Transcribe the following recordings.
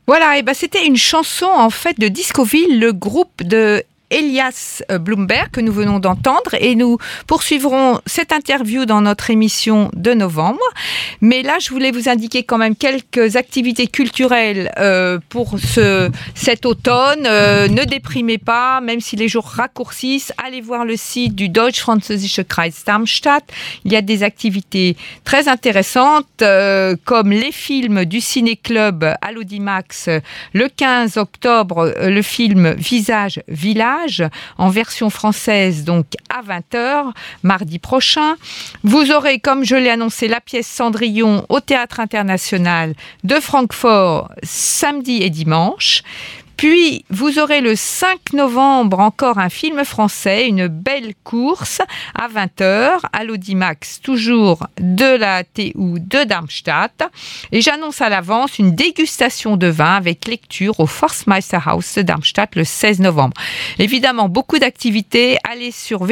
Voilà, et ben c'était une chanson en fait de Discoville, le groupe de Elias Bloomberg que nous venons d'entendre, et nous poursuivrons cette interview dans notre émission de novembre. Mais là, je voulais vous indiquer quand même quelques activités culturelles pour cet automne. Ne déprimez pas, même si les jours raccourcissent. Allez voir le site du Deutsch-Französische Kreis Darmstadt. Il y a des activités très intéressantes, comme les films du Ciné-Club à l'Audimax le 15 octobre, le film Visage Village, en version française, donc à 20h, mardi prochain. Vous aurez, comme je l'ai annoncé, la pièce Cendrillon au Théâtre International de Francfort, samedi et dimanche. Puis, vous aurez le 5 novembre encore un film français, une belle course à 20h à l'Audimax, toujours de la TU de Darmstadt. Et j'annonce à l'avance une dégustation de vin avec lecture au Forstmeisterhaus de Darmstadt le 16 novembre. Évidemment, beaucoup d'activités. Allez sur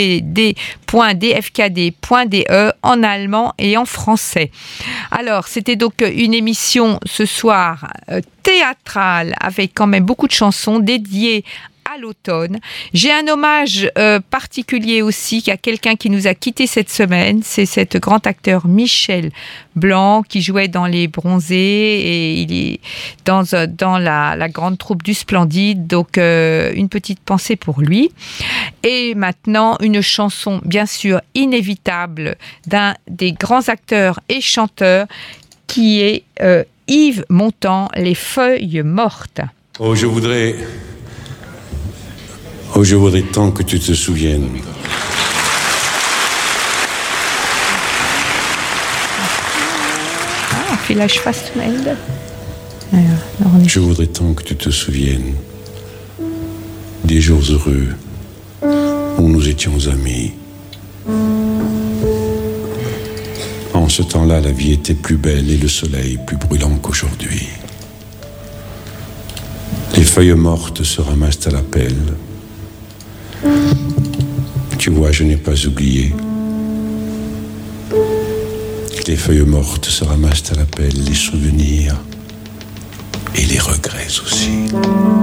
www.dfkd.de en allemand et en français. Alors, c'était donc une émission ce soir théâtrale avec quand même beaucoup de chansons dédiées à l'automne. J'ai un hommage particulier aussi à quelqu'un qui nous a quittés cette semaine. C'est cet grand acteur Michel Blanc qui jouait dans Les Bronzés et il est dans la grande troupe du Splendide. Donc une petite pensée pour lui. Et maintenant une chanson bien sûr inévitable d'un des grands acteurs et chanteurs qui est Yves Montand, Les Feuilles Mortes. Oh, je voudrais tant que tu te souviennes. Vielleicht fast zum Ende. Je voudrais tant que tu te souviennes des jours heureux où nous étions amis. En ce temps-là, la vie était plus belle et le soleil plus brûlant qu'aujourd'hui. Les feuilles mortes se ramassent à la pelle. Tu vois, je n'ai pas oublié. Les feuilles mortes se ramassent à la pelle, les souvenirs et les regrets aussi.